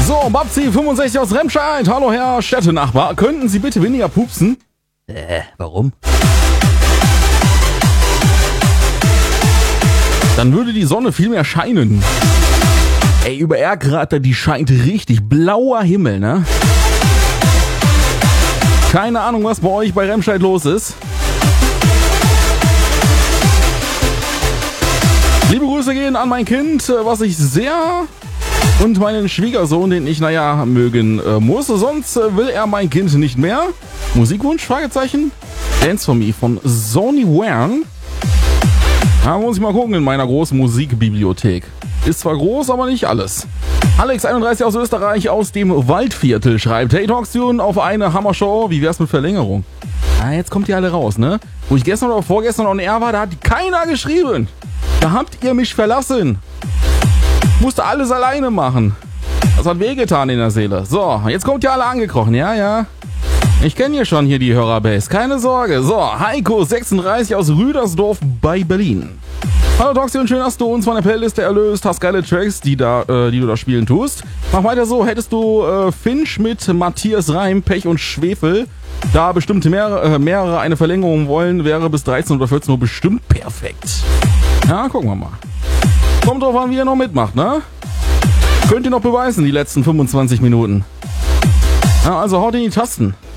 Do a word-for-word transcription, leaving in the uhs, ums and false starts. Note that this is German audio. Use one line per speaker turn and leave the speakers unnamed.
So, Babsi fünfundsechzig aus Remscheid. Hallo, Herr Städtenachbar. Könnten Sie bitte weniger pupsen? Äh, warum? Dann würde die Sonne viel mehr scheinen. Ey, über Erkrater, die scheint richtig. Blauer Himmel, ne? Keine Ahnung, was bei euch bei Remscheid los ist. Liebe Grüße gehen an mein Kind, was ich sehr... und meinen Schwiegersohn, den ich, naja, mögen äh, muss. Sonst äh, will er mein Kind nicht mehr. Musikwunsch? Fragezeichen. Dance for Me von Sony Wern. Da muss ich mal gucken in meiner großen Musikbibliothek. Ist zwar groß, aber nicht alles. Alex einunddreißig aus Österreich aus dem Waldviertel schreibt: Hey Talkstune, auf eine Hammershow. Wie wär's mit Verlängerung? Ah, jetzt kommt ihr alle raus, ne? Wo ich gestern oder vorgestern on air war, da hat keiner geschrieben. Da habt ihr mich verlassen. Musste alles alleine machen. Das hat wehgetan in der Seele. So, jetzt kommt ihr alle angekrochen. Ja, ja. Ich kenne hier schon hier die Hörerbase. Keine Sorge. So, Heiko sechsunddreißig aus Rüdersdorf bei Berlin. Hallo Toxi, und schön, dass du uns von der Playliste erlöst hast. Geile Tracks, die, da, äh, die du da spielen tust. Mach weiter so. Hättest du äh, Finch mit Matthias Reim, Pech und Schwefel, da bestimmt mehrere, äh, mehrere eine Verlängerung wollen, wäre bis dreizehn oder vierzehn Uhr bestimmt perfekt. Ja, gucken wir mal. Kommt drauf an, wie ihr noch mitmacht, ne? Könnt ihr noch beweisen, die letzten fünfundzwanzig Minuten. Ja, also haut in die Tasten.